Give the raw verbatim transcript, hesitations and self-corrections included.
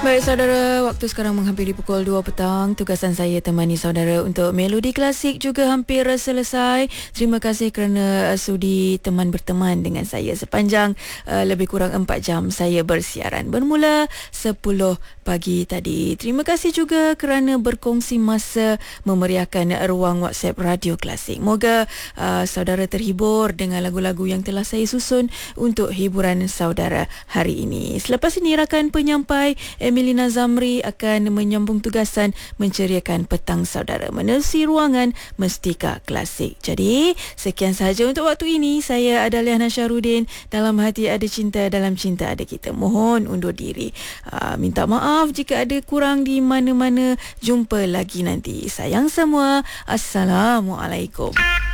Baik saudara, waktu sekarang menghampiri pukul dua petang. Tugasan saya temani saudara untuk Melodi Klasik juga hampir selesai. Terima kasih kerana sudi teman berteman dengan saya sepanjang uh, lebih kurang empat jam saya bersiaran. Bermula sepuluh pagi tadi. Terima kasih juga kerana berkongsi masa memeriahkan ruang WhatsApp Radio Klasik. Moga uh, saudara terhibur dengan lagu-lagu yang telah saya susun untuk hiburan saudara hari ini. Selepas ini rakan penyampai Emilina Zamri akan menyambung tugasan menceriakan petang saudara menerusi ruangan Mestika Klasik. Jadi, sekian sahaja untuk waktu ini. Saya Adalia Nasyarudin. Dalam hati ada cinta, dalam cinta ada kita. Mohon undur diri. Aa, minta maaf jika ada kurang di mana-mana. Jumpa lagi nanti. Sayang semua. Assalamualaikum.